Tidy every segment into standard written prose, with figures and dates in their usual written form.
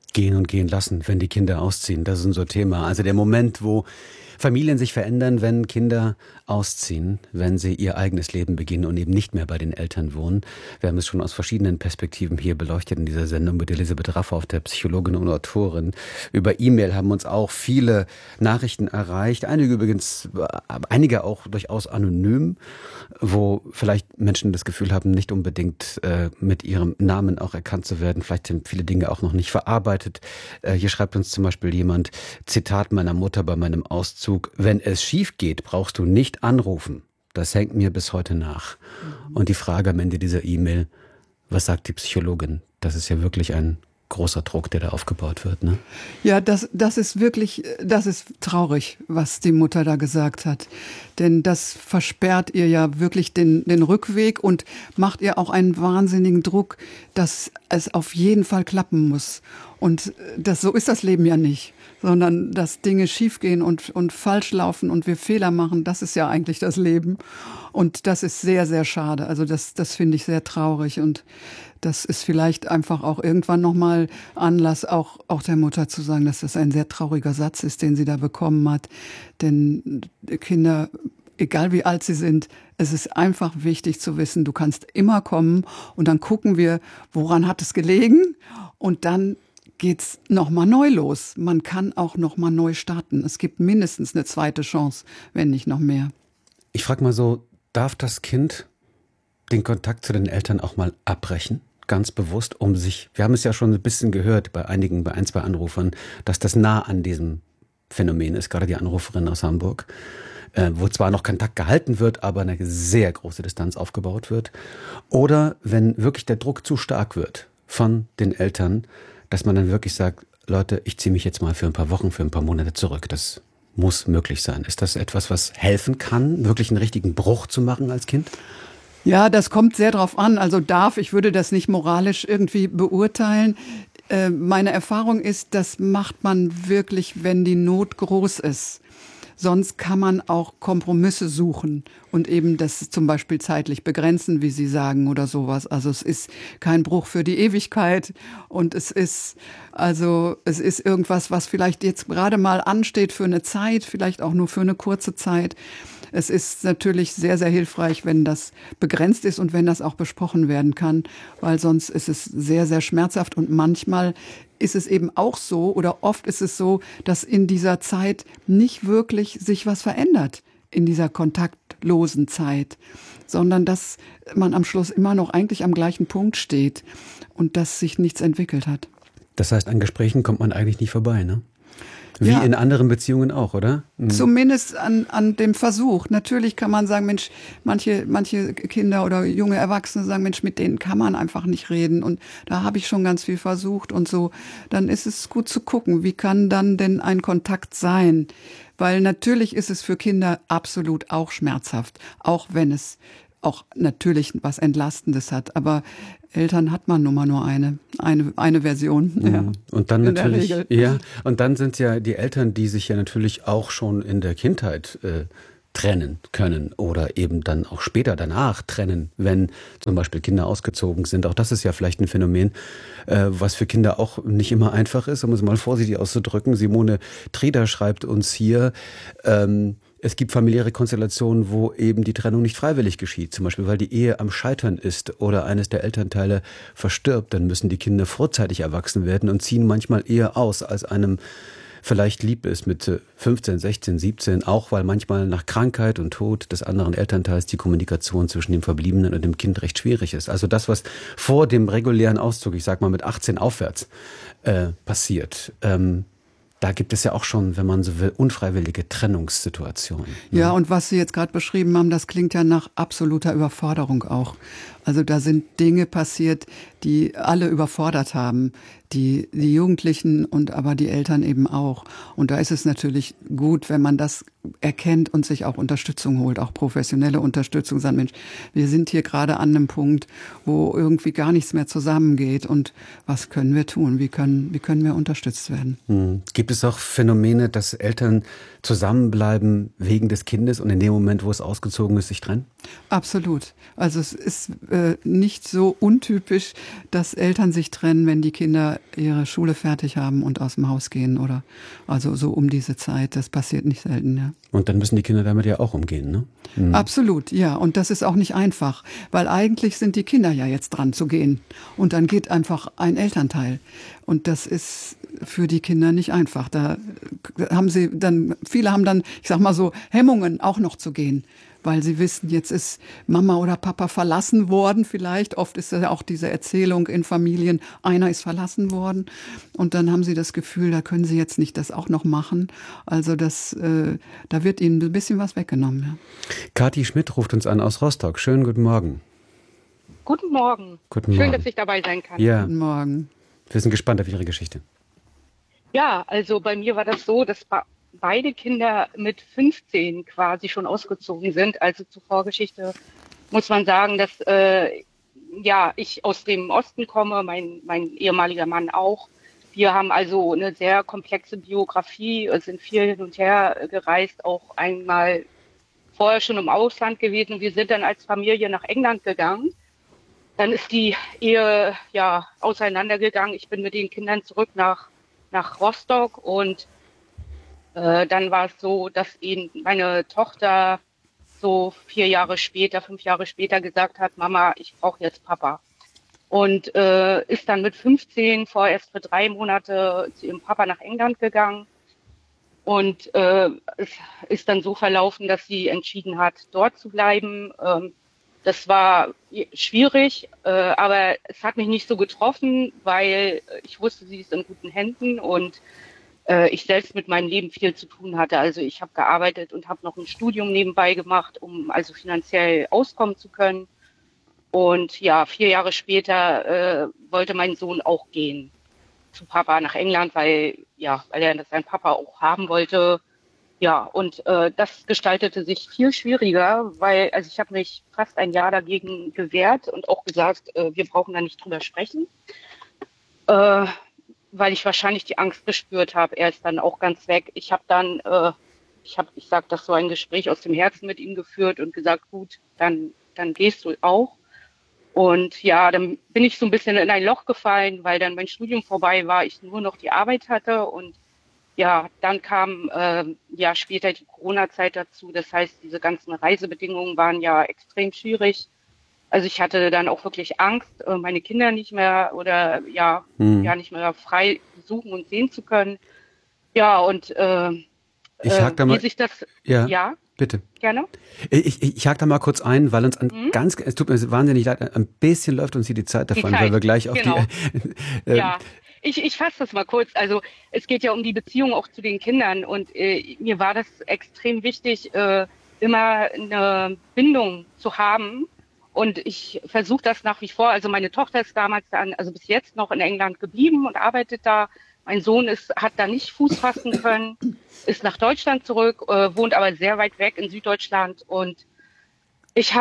Gehen und gehen lassen, wenn die Kinder ausziehen. Das ist unser Thema. Also der Moment, wo Familien sich verändern, wenn Kinder ausziehen, wenn sie ihr eigenes Leben beginnen und eben nicht mehr bei den Eltern wohnen. Wir haben es schon aus verschiedenen Perspektiven hier beleuchtet in dieser Sendung mit Elisabeth Raffow, der Psychologin und Autorin. Über E-Mail haben uns auch viele Nachrichten erreicht. Einige auch durchaus anonym, wo vielleicht Menschen das Gefühl haben, nicht unbedingt mit ihrem Namen auch erkannt zu werden. Vielleicht sind viele Dinge auch noch nicht verarbeitet. Hier schreibt uns zum Beispiel jemand, Zitat meiner Mutter bei meinem Auszug: Wenn es schief geht, brauchst du nicht anrufen. Das hängt mir bis heute nach. Und die Frage am Ende dieser E-Mail, was sagt die Psychologin? Das ist ja wirklich ein großer Druck, der da aufgebaut wird, ne? Ja, das ist wirklich, das ist traurig, was die Mutter da gesagt hat. Denn das versperrt ihr ja wirklich den Rückweg und macht ihr auch einen wahnsinnigen Druck, dass es auf jeden Fall klappen muss. Und so ist das Leben ja nicht, sondern dass Dinge schiefgehen und falsch laufen und wir Fehler machen, das ist ja eigentlich das Leben. Und das ist sehr, sehr schade. Also das finde ich sehr traurig und das ist vielleicht einfach auch irgendwann nochmal Anlass, auch der Mutter zu sagen, dass das ein sehr trauriger Satz ist, den sie da bekommen hat. Denn Kinder, egal wie alt sie sind, es ist einfach wichtig zu wissen, du kannst immer kommen und dann gucken wir, woran hat es gelegen und dann geht's nochmal neu los. Man kann auch nochmal neu starten. Es gibt mindestens eine zweite Chance, wenn nicht noch mehr. Ich frage mal so, darf das Kind den Kontakt zu den Eltern auch mal abbrechen? Ganz bewusst, wir haben es ja schon ein bisschen gehört bei ein, zwei Anrufern, dass das nah an diesem Phänomen ist, gerade die Anruferin aus Hamburg, wo zwar noch Kontakt gehalten wird, aber eine sehr große Distanz aufgebaut wird. Oder wenn wirklich der Druck zu stark wird von den Eltern, dass man dann wirklich sagt, Leute, ich ziehe mich jetzt mal für ein paar Wochen, für ein paar Monate zurück. Das muss möglich sein. Ist das etwas, was helfen kann, wirklich einen richtigen Bruch zu machen als Kind? Ja, das kommt sehr drauf an. Also ich würde das nicht moralisch irgendwie beurteilen. Meine Erfahrung ist, das macht man wirklich, wenn die Not groß ist. Sonst kann man auch Kompromisse suchen und eben das zum Beispiel zeitlich begrenzen, wie Sie sagen, oder sowas. Also es ist kein Bruch für die Ewigkeit und es ist irgendwas, was vielleicht jetzt gerade mal ansteht für eine Zeit, vielleicht auch nur für eine kurze Zeit. Es ist natürlich sehr, sehr hilfreich, wenn das begrenzt ist und wenn das auch besprochen werden kann, weil sonst ist es sehr, sehr schmerzhaft und manchmal ist es eben auch so oder oft ist es so, dass in dieser Zeit nicht wirklich sich was verändert, in dieser kontaktlosen Zeit, sondern dass man am Schluss immer noch eigentlich am gleichen Punkt steht und dass sich nichts entwickelt hat. Das heißt, an Gesprächen kommt man eigentlich nicht vorbei, ne? Wie ja, in anderen Beziehungen auch, oder? Zumindest an dem Versuch. Natürlich kann man sagen, Mensch, manche Kinder oder junge Erwachsene sagen, Mensch, mit denen kann man einfach nicht reden. Und da habe ich schon ganz viel versucht und so. Dann ist es gut zu gucken, wie kann dann denn ein Kontakt sein? Weil natürlich ist es für Kinder absolut auch schmerzhaft, auch wenn es auch natürlich was Entlastendes hat. Aber Eltern hat man nun mal nur eine Version. Ja. Und dann natürlich, ja, und dann sind ja die Eltern, die sich ja natürlich auch schon in der Kindheit trennen können oder eben dann auch später danach trennen, wenn zum Beispiel Kinder ausgezogen sind. Auch das ist ja vielleicht ein Phänomen, was für Kinder auch nicht immer einfach ist, um es mal vorsichtig auszudrücken. Simone Trieder schreibt uns hier, es gibt familiäre Konstellationen, wo eben die Trennung nicht freiwillig geschieht. Zum Beispiel, weil die Ehe am Scheitern ist oder eines der Elternteile verstirbt. Dann müssen die Kinder vorzeitig erwachsen werden und ziehen manchmal eher aus, als einem vielleicht lieb ist mit 15, 16, 17. Auch weil manchmal nach Krankheit und Tod des anderen Elternteils die Kommunikation zwischen dem Verbliebenen und dem Kind recht schwierig ist. Also das, was vor dem regulären Auszug, ich sag mal mit 18 aufwärts, passiert, da gibt es ja auch schon, wenn man so will, unfreiwillige Trennungssituationen. Ja, und was Sie jetzt gerade beschrieben haben, das klingt ja nach absoluter Überforderung auch. Also da sind Dinge passiert, die alle überfordert haben. Die Jugendlichen und aber die Eltern eben auch. Und da ist es natürlich gut, wenn man das erkennt und sich auch Unterstützung holt, auch professionelle Unterstützung. Sagt, Mensch, wir sind hier gerade an einem Punkt, wo irgendwie gar nichts mehr zusammengeht. Und was können wir tun? Wie können wir unterstützt werden? Gibt es auch Phänomene, dass Eltern zusammenbleiben wegen des Kindes und in dem Moment, wo es ausgezogen ist, sich trennen? Absolut. Also es ist nicht so untypisch, dass Eltern sich trennen, wenn die Kinder ihre Schule fertig haben und aus dem Haus gehen oder also so um diese Zeit. Das passiert nicht selten, ja. Und dann müssen die Kinder damit ja auch umgehen, ne? Mhm. Absolut, ja. Und das ist auch nicht einfach, weil eigentlich sind die Kinder ja jetzt dran zu gehen. Und dann geht einfach ein Elternteil. Und das ist für die Kinder nicht einfach. Da haben viele haben dann, ich sag mal so, Hemmungen auch noch zu gehen. Weil sie wissen, jetzt ist Mama oder Papa verlassen worden vielleicht. Oft ist ja auch diese Erzählung in Familien, einer ist verlassen worden. Und dann haben sie das Gefühl, da können sie jetzt nicht das auch noch machen. Also da wird ihnen ein bisschen was weggenommen. Ja. Kathi Schmidt ruft uns an aus Rostock. Schönen guten Morgen. Guten Morgen. Guten Schön, Morgen. dass ich dabei sein kann. Ja. Guten Morgen. Wir sind gespannt auf Ihre Geschichte. Ja, also bei mir war das so, dass beide Kinder mit 15 quasi schon ausgezogen sind. Also zur Vorgeschichte muss man sagen, dass ich aus dem Osten komme, mein ehemaliger Mann auch. Wir haben also eine sehr komplexe Biografie, sind viel hin und her gereist, auch einmal vorher schon im Ausland gewesen. Wir sind dann als Familie nach England gegangen. Dann ist die Ehe auseinandergegangen. Ich bin mit den Kindern zurück nach Rostock und dann war es so, dass eben meine Tochter so 5 Jahre später gesagt hat, Mama, ich brauche jetzt Papa. Und ist dann mit 15 vorerst für 3 Monate zu ihrem Papa nach England gegangen. Und es ist dann so verlaufen, dass sie entschieden hat, dort zu bleiben. Das war schwierig, aber es hat mich nicht so getroffen, weil ich wusste, sie ist in guten Händen und ich selbst mit meinem Leben viel zu tun hatte. Also ich habe gearbeitet und habe noch ein Studium nebenbei gemacht, um also finanziell auskommen zu können. Und ja, 4 Jahre später wollte mein Sohn auch gehen zu Papa nach England, weil er das sein Papa auch haben wollte. Ja, und das gestaltete sich viel schwieriger, weil ich habe mich fast ein Jahr dagegen gewehrt und auch gesagt, wir brauchen da nicht drüber sprechen. Weil ich wahrscheinlich die Angst gespürt habe. Er ist dann auch ganz weg. Ich habe dann, ich sag das so, ein Gespräch aus dem Herzen mit ihm geführt und gesagt, gut, dann gehst du auch. Und ja, dann bin ich so ein bisschen in ein Loch gefallen, weil dann mein Studium vorbei war, ich nur noch die Arbeit hatte und ja, dann kam später die Corona-Zeit dazu. Das heißt, diese ganzen Reisebedingungen waren ja extrem schwierig. Also ich hatte dann auch wirklich Angst, meine Kinder nicht mehr nicht mehr frei besuchen und sehen zu können. Ja, und ich hake da mal, wie sich das... Ja, bitte. Gerne. Ich hake da mal kurz ein, weil uns es tut mir wahnsinnig leid, ein bisschen läuft uns hier die Zeit davon, weil wir gleich auf die... Ich fasse das mal kurz. Also es geht ja um die Beziehung auch zu den Kindern und mir war das extrem wichtig, immer eine Bindung zu haben. Und ich versuche das nach wie vor. Also meine Tochter ist damals bis jetzt noch in England geblieben und arbeitet da. Mein Sohn hat da nicht Fuß fassen können, ist nach Deutschland zurück, wohnt aber sehr weit weg in Süddeutschland. Und ich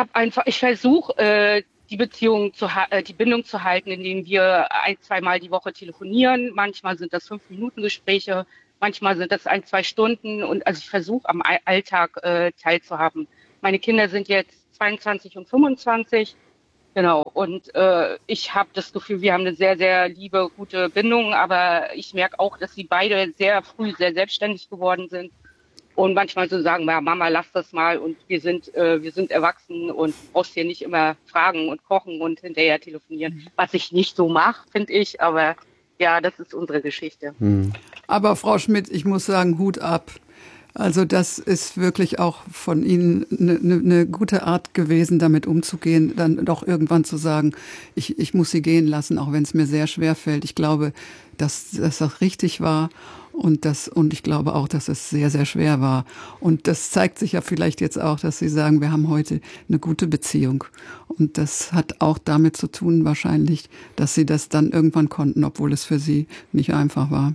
versuche die Bindung zu halten, indem wir 1-2 Mal die Woche telefonieren. Manchmal sind das 5-Minuten-Gespräche, manchmal sind das 1-2 Stunden. Und also ich versuche am Alltag teilzuhaben. Meine Kinder sind jetzt 22 und 25. Genau. Und ich habe das Gefühl, wir haben eine sehr, sehr liebe, gute Bindung. Aber ich merke auch, dass sie beide sehr früh sehr selbstständig geworden sind. Und manchmal so sagen, ja, Mama, lass das mal und wir sind erwachsen und brauchst hier nicht immer fragen und kochen und hinterher telefonieren. Was ich nicht so mache, finde ich, aber ja, das ist unsere Geschichte. Aber Frau Schmidt, ich muss sagen, Hut ab. Also das ist wirklich auch von Ihnen eine gute Art gewesen, damit umzugehen, dann doch irgendwann zu sagen, ich muss Sie gehen lassen, auch wenn es mir sehr schwer fällt. Ich glaube, dass das richtig war. Und ich glaube auch, dass es sehr, sehr schwer war. Und das zeigt sich ja vielleicht jetzt auch, dass Sie sagen, wir haben heute eine gute Beziehung. Und das hat auch damit zu tun wahrscheinlich, dass Sie das dann irgendwann konnten, obwohl es für Sie nicht einfach war.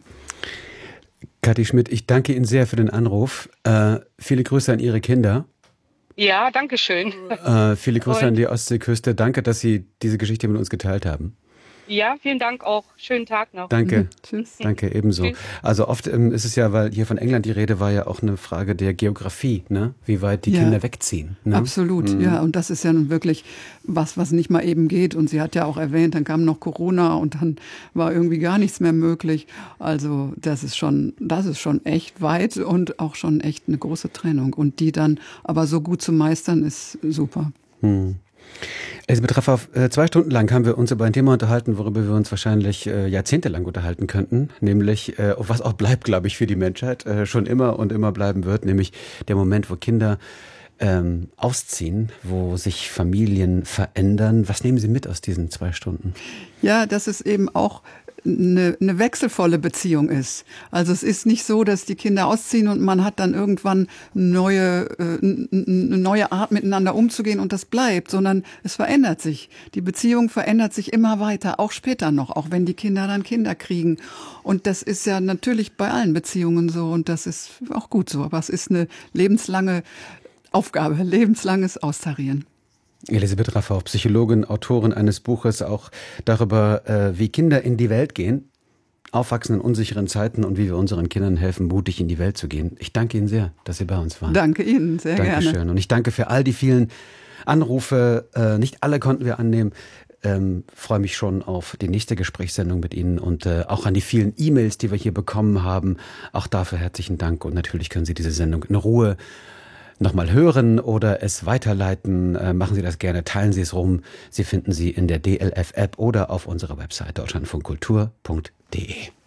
Kathi Schmidt, ich danke Ihnen sehr für den Anruf. Viele Grüße an Ihre Kinder. Ja, danke schön. Viele Grüße an die Ostseeküste. Danke, dass Sie diese Geschichte mit uns geteilt haben. Ja, vielen Dank auch. Schönen Tag noch. Danke. Tschüss. Danke, ebenso. Tschüss. Also oft ist es ja, weil hier von England die Rede war, ja auch eine Frage der Geografie, ne? Wie weit die Kinder wegziehen. Ne? Absolut, ja. Und das ist ja nun wirklich was nicht mal eben geht. Und sie hat ja auch erwähnt, dann kam noch Corona und dann war irgendwie gar nichts mehr möglich. Also das ist schon echt weit und auch schon echt eine große Trennung. Und die dann aber so gut zu meistern, ist super. Elisabeth Raffa, 2 Stunden lang haben wir uns über ein Thema unterhalten, worüber wir uns wahrscheinlich jahrzehntelang unterhalten könnten, nämlich was auch bleibt, glaube ich, für die Menschheit, schon immer und immer bleiben wird, nämlich der Moment, wo Kinder ausziehen, wo sich Familien verändern. Was nehmen Sie mit aus diesen 2 Stunden? Ja, dass es eben auch eine wechselvolle Beziehung ist. Also es ist nicht so, dass die Kinder ausziehen und man hat dann irgendwann eine neue Art miteinander umzugehen und das bleibt, sondern es verändert sich. Die Beziehung verändert sich immer weiter, auch später noch, auch wenn die Kinder dann Kinder kriegen. Und das ist ja natürlich bei allen Beziehungen so und das ist auch gut so. Aber es ist eine lebenslange Aufgabe, lebenslanges Austarieren. Elisabeth Raffa, Psychologin, Autorin eines Buches auch darüber, wie Kinder in die Welt gehen, aufwachsen in unsicheren Zeiten und wie wir unseren Kindern helfen, mutig in die Welt zu gehen. Ich danke Ihnen sehr, dass Sie bei uns waren. Danke Ihnen, sehr Dankeschön. gerne. Und ich danke für all die vielen Anrufe. Nicht alle konnten wir annehmen. Freue mich schon auf die nächste Gesprächssendung mit Ihnen und auch an die vielen E-Mails, die wir hier bekommen haben. Auch dafür herzlichen Dank. Und natürlich können Sie diese Sendung in Ruhe nochmal hören oder es weiterleiten. Machen Sie das gerne, teilen Sie es rum. Sie finden sie in der DLF-App oder auf unserer Website deutschlandfunkkultur.de.